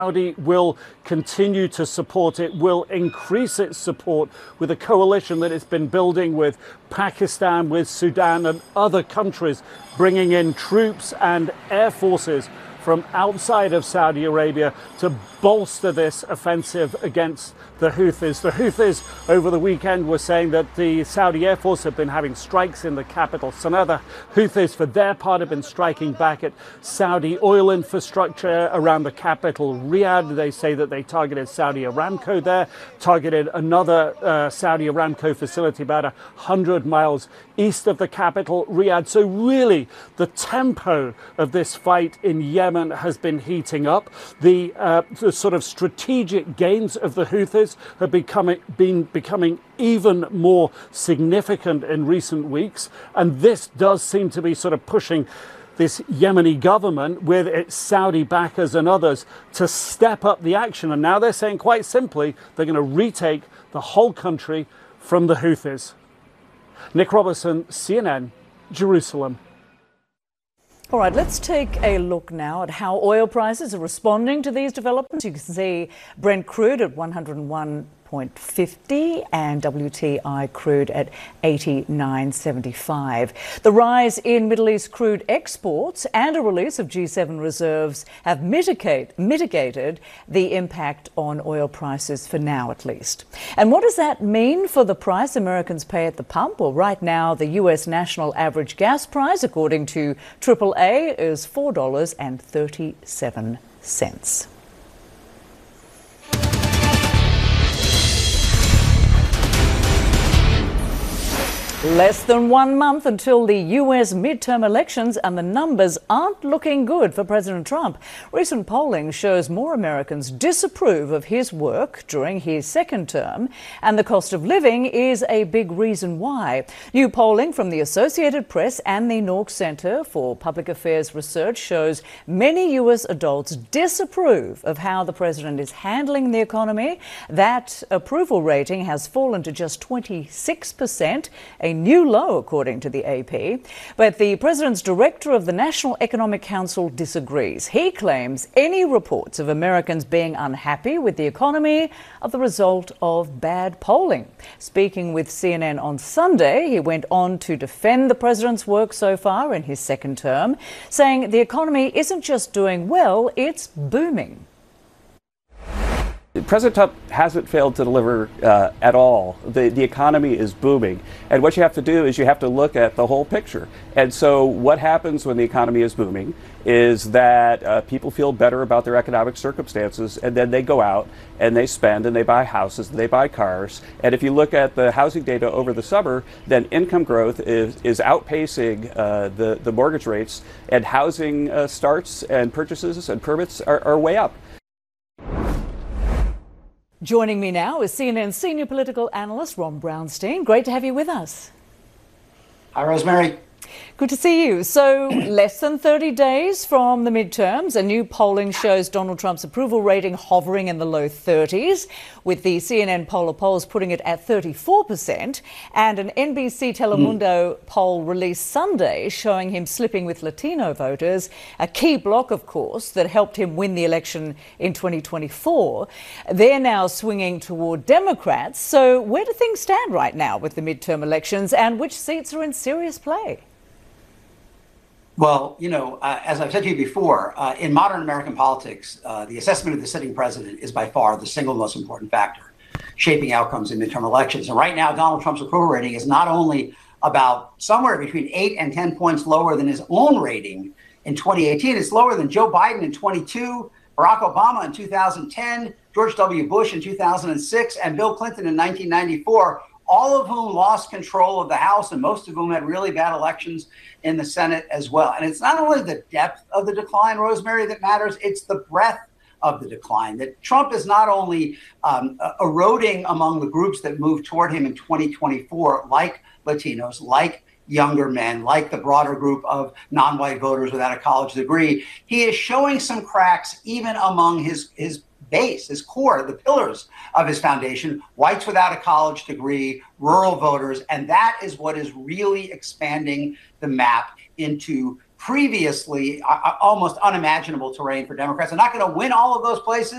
Saudi will continue to support it, will increase its support with a coalition that it's been building with Pakistan, with Sudan and other countries, bringing in troops and air forces from outside of Saudi Arabia to bolster this offensive against the Houthis. The Houthis over the weekend were saying that the Saudi Air Force have been having strikes in the capital Sana'a. The Houthis, for their part, have been striking back at Saudi oil infrastructure around the capital, Riyadh. They say that they targeted Saudi Aramco there, targeted another Saudi Aramco facility about 100 miles east of the capital, Riyadh. So really, the tempo of this fight in Yemen has been heating up. The sort of strategic gains of the Houthis have been becoming even more significant in recent weeks. And this does seem to be sort of pushing this Yemeni government with its Saudi backers and others to step up the action. And now they're saying quite simply, they're going to retake the whole country from the Houthis. Nick Robertson, CNN, Jerusalem. All right, let's take a look now at how oil prices are responding to these developments. You can see Brent crude at 101.50 and WTI crude at 89.75. The rise in Middle East crude exports and a release of G7 reserves have mitigated the impact on oil prices for now, at least. And what does that mean for the price Americans pay at the pump? Well, right now, the U.S. national average gas price, according to AAA, is $4.37. Less than 1 month until the U.S. midterm elections, and the numbers aren't looking good for President Trump. Recent polling shows more Americans disapprove of his work during his second term, and the cost of living is a big reason why. New polling from the Associated Press and the Nork Center for Public Affairs Research shows many U.S. adults disapprove of how the president is handling the economy. That approval rating has fallen to just 26%, a new low, according to the AP. But the president's director of the National Economic Council disagrees. He claims any reports of Americans being unhappy with the economy are the result of bad polling. Speaking with CNN on Sunday, he went on to defend the president's work so far in his second term, saying the economy isn't just doing well, it's booming. President Trump hasn't failed to deliver at all. The economy is booming. And what you have to do is you have to look at the whole picture. And so what happens when the economy is booming is that people feel better about their economic circumstances, and then they go out and they spend and they buy houses and they buy cars. And if you look at the housing data over the summer, then income growth is outpacing the mortgage rates, and housing starts and purchases and permits are way up. Joining me now is CNN senior political analyst Ron Brownstein. Great to have you with us. Hi, Rosemary. Good to see you. So, less than 30 days from the midterms, a new polling shows Donald Trump's approval rating hovering in the low 30s, with the CNN Poll polls putting it at 34%, and an NBC Telemundo poll released Sunday showing him slipping with Latino voters, a key bloc, of course, that helped him win the election in 2024. They're now swinging toward Democrats. So, where do things stand right now with the midterm elections, and which seats are in serious play? Well, as I've said to you before, in modern American politics, the assessment of the sitting president is by far the single most important factor shaping outcomes in midterm elections. And right now, Donald Trump's approval rating is not only about somewhere between 8 and 10 points lower than his own rating in 2018, it's lower than Joe Biden in 2022, Barack Obama in 2010, George W. Bush in 2006, and Bill Clinton in 1994. All of whom lost control of the House, and most of whom had really bad elections in the Senate as well. And it's not only the depth of the decline, Rosemary, that matters, it's the breadth of the decline. That Trump is not only eroding among the groups that moved toward him in 2024, like Latinos, like younger men, like the broader group of non-white voters without a college degree, he is showing some cracks even among his base, his core, the pillars of his foundation, whites without a college degree, rural voters, and that is what is really expanding the map into previously almost unimaginable terrain for Democrats. They're not going to win all of those places.